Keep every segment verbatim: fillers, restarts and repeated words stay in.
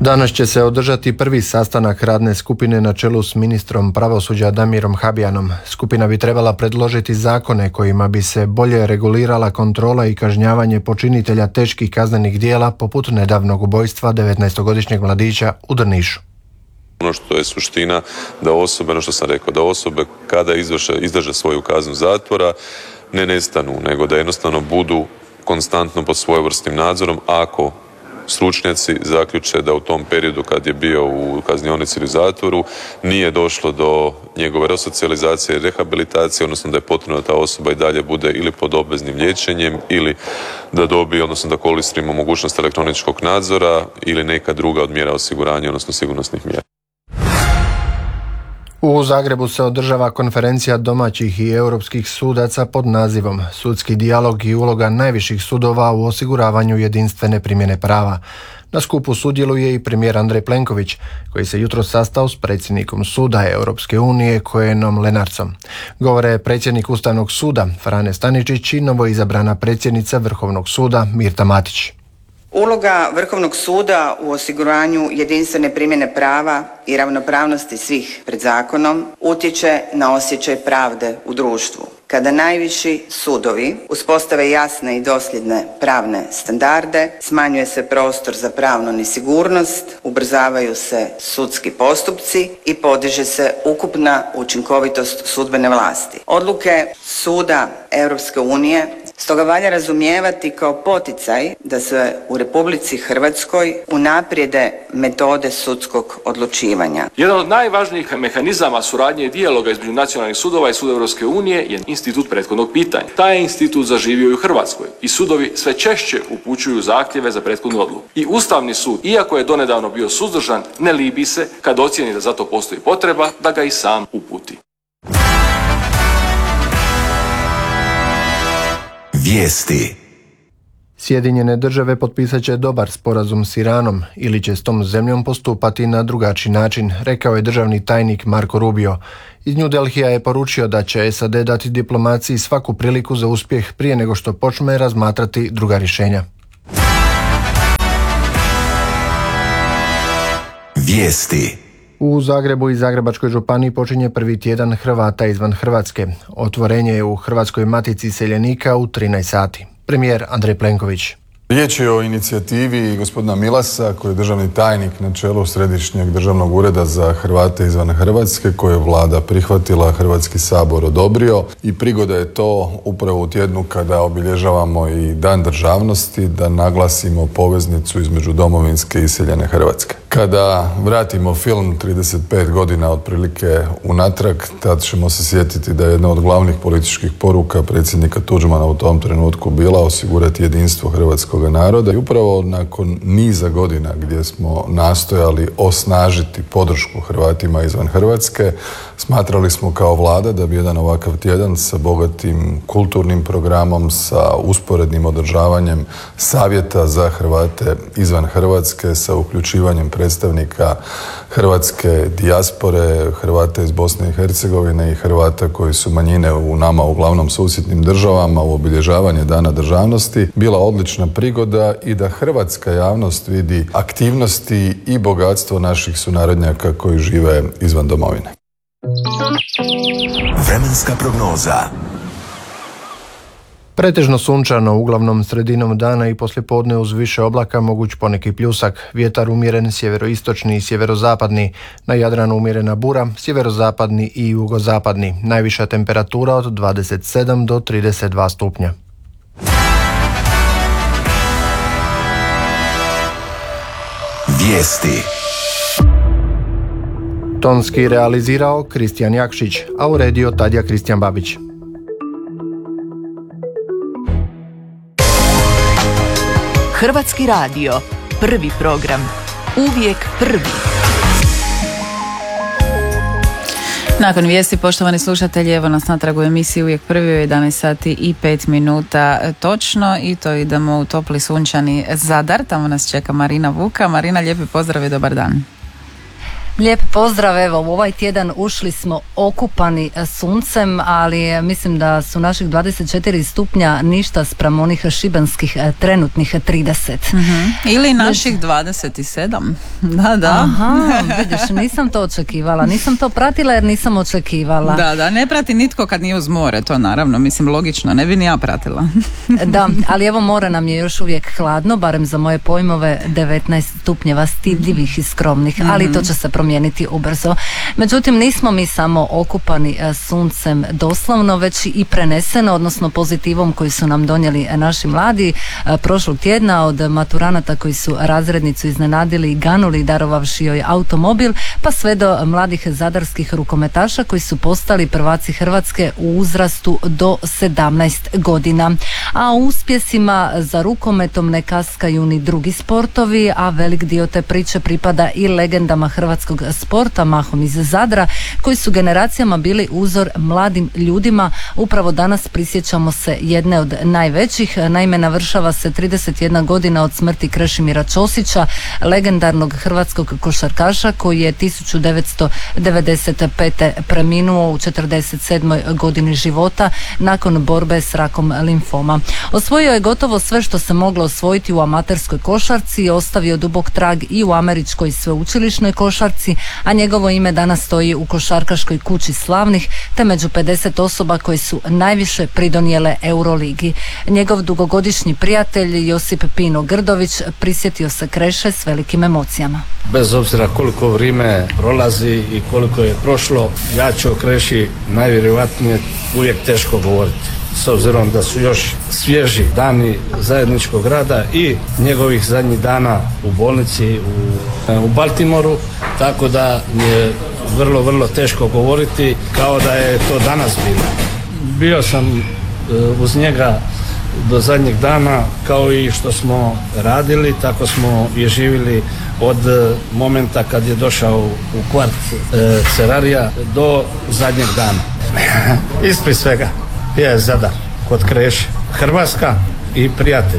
Danas će se održati prvi sastanak radne skupine na čelu s ministrom pravosuđa Damirom Habijanom. Skupina bi trebala predložiti zakone kojima bi se bolje regulirala kontrola i kažnjavanje počinitelja teških kaznenih djela poput nedavnog ubojstva devetnaestogodišnjeg mladića u Drnišu. Ono što je suština da osobe, ono što sam rekao, da osobe kada izvrše, izdrže svoju kaznu zatvora ne nestanu, nego da jednostavno budu konstantno pod svojevrsnim nadzorom ako stručnjaci zaključe da u tom periodu kad je bio u kaznionici ili zatvoru nije došlo do njegove resocijalizacije i rehabilitacije, odnosno da je potrebno da ta osoba i dalje bude ili pod obveznim liječenjem ili da dobije, odnosno da koristimo mogućnost elektroničkog nadzora ili neka druga od mjera osiguranja, odnosno sigurnosnih mjera. U Zagrebu se održava konferencija domaćih i europskih sudaca pod nazivom Sudski dijalog i uloga najviših sudova u osiguravanju jedinstvene primjene prava. Na skupu sudjeluje i premijer Andrej Plenković, koji se jutros sastao s predsjednikom suda Europske unije Koenom Lenarcom. Govore predsjednik Ustavnog suda Frane Staničić i novoizabrana predsjednica Vrhovnog suda Mirta Matić. Uloga Vrhovnog suda u osiguranju jedinstvene primjene prava i ravnopravnosti svih pred zakonom utječe na osjećaj pravde u društvu. Kada najviši sudovi uspostave jasne i dosljedne pravne standarde, smanjuje se prostor za pravnu nesigurnost, ubrzavaju se sudski postupci i podiže se ukupna učinkovitost sudbene vlasti. Odluke Suda Europske unije stoga valja razumijevati kao poticaj da se u Republici Hrvatskoj unaprijede metode sudskog odlučivanja. Jedan od najvažnijih mehanizama suradnje i dijaloga između nacionalnih sudova i Suda Europske unije je institut prethodnog pitanja. Taj je institut zaživio i u Hrvatskoj i sudovi sve češće upućuju zahtjeve za prethodnu odluku. I Ustavni sud, iako je donedavno bio suzdržan, ne libi se kad ocijeni da za to postoji potreba da ga i sam uputi. Vijesti. Sjedinjene države potpisat će dobar sporazum s Iranom ili će s tom zemljom postupati na drugačiji način, rekao je državni tajnik Marko Rubio. Iz New Delhija je poručio da će S A D dati diplomaciji svaku priliku za uspjeh prije nego što počne razmatrati druga rješenja. Vijesti. U Zagrebu i Zagrebačkoj županiji počinje prvi tjedan Hrvata izvan Hrvatske. Otvorenje je u Hrvatskoj matici iseljenika u trinaest sati. Premijer Andrej Plenković. Riječ je o inicijativi gospodina Milasa, koji je državni tajnik na čelu Središnjeg državnog ureda za Hrvate izvan Hrvatske, koje je vlada prihvatila, Hrvatski sabor odobrio i prigoda je to upravo u tjednu kada obilježavamo i Dan državnosti, da naglasimo poveznicu između domovinske i iseljene Hrvatske. Kada vratimo film trideset pet godina otprilike unatrag, tad ćemo se sjetiti da je jedna od glavnih političkih poruka predsjednika Tuđmana u tom trenutku bila osigurati jedinstvo hrvatskog naroda i upravo nakon niza godina gdje smo nastojali osnažiti podršku Hrvatima izvan Hrvatske, smatrali smo kao vlada da bi jedan ovakav tjedan sa bogatim kulturnim programom, sa usporednim održavanjem savjeta za Hrvate izvan Hrvatske, sa uključivanjem predstavnika hrvatske dijaspore, Hrvata iz Bosne i Hercegovine i Hrvata koji su manjine u nama uglavnom susjednim državama u obilježavanje Dana državnosti, bila odlična prigoda i da hrvatska javnost vidi aktivnosti i bogatstvo naših sunarodnjaka koji žive izvan domovine. Vremenska prognoza. Pretežno sunčano, uglavnom sredinom dana i poslijepodne uz više oblaka, moguć poneki pljusak. Vjetar umjeren sjeveroistočni i sjeverozapadni. Na Jadranu umjerena bura, sjeverozapadni i jugozapadni. Najviša temperatura od dvadeset sedam do trideset dva stupnja. Vijesti. Tonski realizirao Kristijan Jakšić, a uredio Tadija Kristijan Babić. Hrvatski radio, prvi program, uvijek prvi. Nakon vijesti, poštovani slušatelji, evo nas natrag u emisiji Uvijek prvi u jedanaest sati i pet minuta točno, i to idemo u topli sunčani Zadar. Tamo nas čeka Marina Vuka. Marina, lijepi pozdrav i dobar dan. Lijep pozdrav, evo u ovaj tjedan ušli smo okupani suncem, ali mislim da su naših dvadeset četiri stupnja ništa spram onih šibenskih trenutnih trideset. Mm-hmm. Ili naših dvadeset sedam. Da, da. Aha, vidiš, nisam to očekivala, nisam to pratila jer nisam očekivala. Da, da, ne prati nitko kad nije uz more, to naravno, mislim logično, ne bi ni ja pratila. Da, ali evo more nam je još uvijek hladno, barem za moje pojmove devetnaest stupnjeva stidljivih i skromnih, mm-hmm. ali to će se promijeniti ubrzo. Međutim, nismo mi samo okupani suncem doslovno, već i preneseno, odnosno pozitivom koji su nam donijeli naši mladi prošlog tjedna, od maturanata koji su razrednicu iznenadili i ganuli darovavši joj automobil, pa sve do mladih zadarskih rukometaša koji su postali prvaci Hrvatske u uzrastu do sedamnaest godina. A u uspjesima za rukometom ne kaskaju ni drugi sportovi, a velik dio te priče pripada i legendama hrvatskog sporta, mahom iz Zadra, koji su generacijama bili uzor mladim ljudima. Upravo danas prisjećamo se jedne od najvećih, naime navršava se trideset jedna godina od smrti Krešimira Ćosića, legendarnog hrvatskog košarkaša koji je tisuću devetsto devedeset pete preminuo u četrdeset sedmoj godini života nakon borbe s rakom limfoma. Osvojio je gotovo sve što se moglo osvojiti u amaterskoj košarci, ostavio dubok trag i u američkoj sveučilišnoj košarci, a njegovo ime danas stoji u košarkaškoj kući slavnih, te među pedeset osoba koji su najviše pridonijele Euroligi. Njegov dugogodišnji prijatelj Josip Pino Grdović prisjetio se Kreše s velikim emocijama. Bez obzira koliko vrijeme prolazi i koliko je prošlo, ja ću o Kreši najvjerojatnije uvijek teško govoriti, s obzirom da su još svježi dani zajedničkog rada i njegovih zadnjih dana u bolnici u, u Baltimoru, tako da je vrlo, vrlo teško govoriti kao da je to danas bilo. Bio sam uz njega do zadnjeg dana, kao i što smo radili, tako smo i živjeli od momenta kad je došao u kvart e, Cerarija do zadnjeg dana. Ispred svega je Zadar kod Kreše, Hrvatska i prijatelj.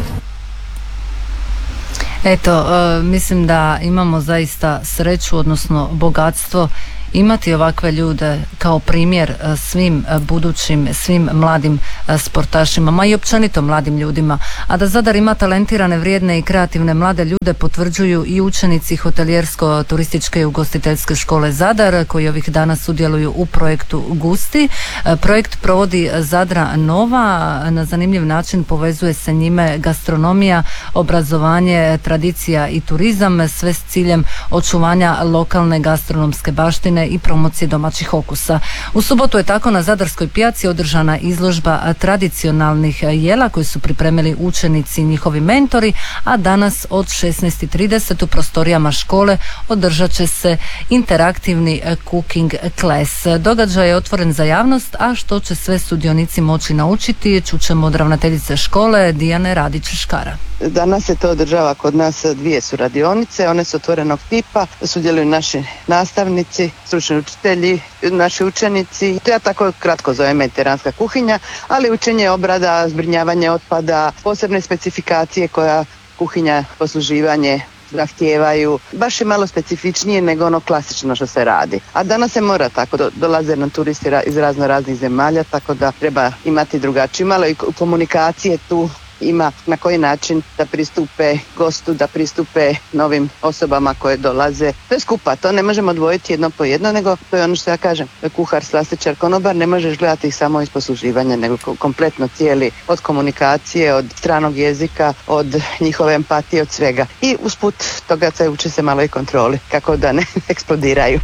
Eto, e, mislim da imamo zaista sreću, odnosno bogatstvo imati ovakve ljude kao primjer svim budućim, svim mladim sportašima, ma i općenito mladim ljudima. A da Zadar ima talentirane, vrijedne i kreativne mlade ljude potvrđuju i učenici hotelijersko-turističke i ugostiteljske škole Zadar, koji ovih dana sudjeluju u projektu Gusti. Projekt provodi Zadra Nova, na zanimljiv način povezuje se njime gastronomija, obrazovanje, tradicija i turizam, sve s ciljem očuvanja lokalne gastronomske baštine i promocije domaćih okusa. U subotu je tako na Zadarskoj pijaci održana izložba tradicionalnih jela koje su pripremili učenici i njihovi mentori, a danas od šesnaest i trideset u prostorijama škole održat će se interaktivni cooking class. Događaj je otvoren za javnost, a što će sve sudionici moći naučiti čućemo od ravnateljice škole Dijane Radić-Škara. Danas se to održava kod nas, dvije su radionice, one su otvorenog tipa, sudjeluju naši nastavnici, stručni učitelji, naši učenici. To ja tako kratko zovem mediteranska kuhinja, ali učenje obrada, zbrinjavanje otpada, posebne specifikacije koja kuhinja, posluživanje zahtijevaju, baš je malo specifičnije nego ono klasično što se radi. A danas se mora tako, do, dolaze nam turisti iz razno raznih zemalja, tako da treba imati drugačije. Malo i komunikacije tu ima na koji način da pristupe gostu, da pristupe novim osobama koje dolaze. To je skupa, to ne možemo odvojiti jedno po jedno, nego to je ono što ja kažem, kuhar, slastičar, konobar, ne možeš gledati ih samo iz posluživanja, nego kompletno cijeli, od komunikacije, od stranog jezika, od njihove empatije, od svega. I usput toga se uči se malo i kontroli, kako da ne eksplodiraju.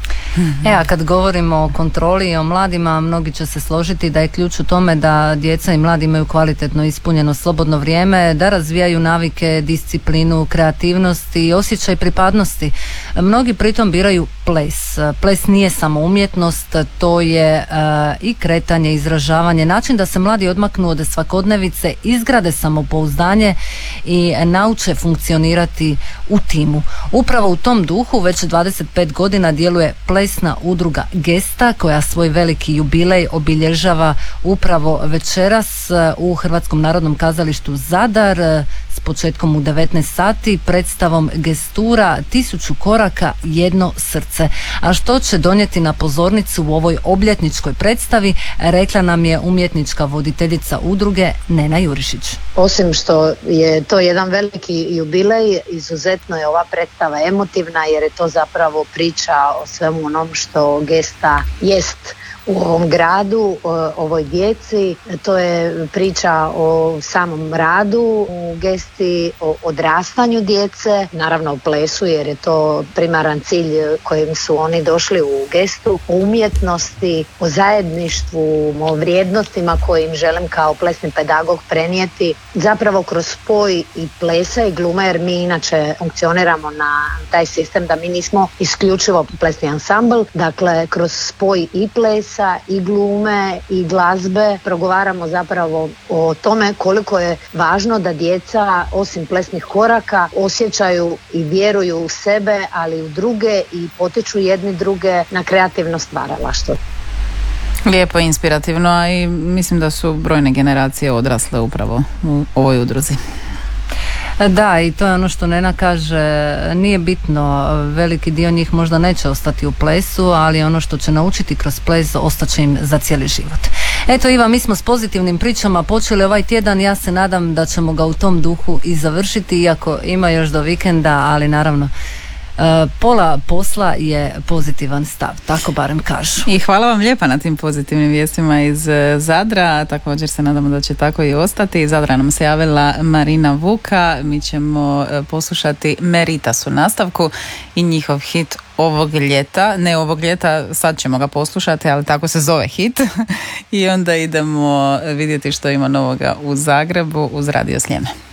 E, a kad govorimo o kontroli i o mladima, mnogi će se složiti da je ključ u tome da djeca i mladi imaju kvalitetno ispunjeno slobodno vrijeme, da razvijaju navike, disciplinu, kreativnost i osjećaj pripadnosti. Mnogi pritom biraju ples. Ples nije samo umjetnost, to je uh, i kretanje, izražavanje, način da se mladi odmaknu od svakodnevice, izgrade samopouzdanje i nauče funkcionirati u timu. Upravo u tom duhu već dvadeset pet godina djeluje plesna udruga Gesta, koja svoj veliki jubilej obilježava upravo večeras u Hrvatskom narodnom kazalištu Zadar s početkom u devetnaest sati predstavom Gestura Tisuću koraka, jedno srce. A što će donijeti na pozornicu u ovoj obljetničkoj predstavi, rekla nam je umjetnička voditeljica udruge Nena Jurišić. Osim što je to jedan veliki jubilej, izuzetno je ova predstava emotivna jer je to zapravo priča o svemu onom što Gesta jest u ovom gradu, o ovoj djeci. To je priča o samom radu u Gesti, o odrastanju djece, naravno o plesu jer je to primaran cilj kojim su oni došli u Gestu, o umjetnosti, o zajedništvu, o vrijednostima kojim želim kao plesni pedagog prenijeti. Zapravo kroz spoj i plesa i glume, jer mi inače funkcioniramo na taj sistem da mi nismo isključivo plesni ansambl, dakle kroz spoj i plesa i glume i glazbe progovaramo zapravo o tome koliko je važno da djeca osim plesnih koraka osjećaju i vjeruju u sebe, ali i u druge i potiču jedni druge na kreativno stvaralaštvo. Lijepo, inspirativno, a i mislim da su brojne generacije odrasle upravo u ovoj udruzi. Da, i to je ono što Nena kaže, nije bitno, veliki dio njih možda neće ostati u plesu, ali ono što će naučiti kroz ples ostaće im za cijeli život. Eto Iva, mi smo s pozitivnim pričama počeli ovaj tjedan, ja se nadam da ćemo ga u tom duhu i završiti, iako ima još do vikenda, ali naravno pola posla je pozitivan stav, tako barem kažu. I hvala vam lijepa na tim pozitivnim vijestima iz Zadra, također se nadamo da će tako i ostati. Iz Zadra nam se javila Marina Vuka, mi ćemo poslušati Meritas u nastavku i njihov hit ovog ljeta, ne ovog ljeta, sad ćemo ga poslušati, ali tako se zove hit i onda idemo vidjeti što ima novoga u Zagrebu uz Radio Sljeme.